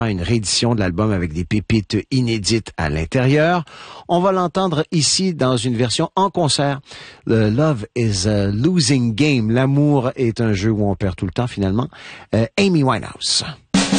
une réédition de l'album avec des pépites inédites à l'intérieur. On va l'entendre ici dans une version en concert. Le Love is a Losing Game. L'amour est un jeu où on perd tout le temps finalement. Amy Winehouse.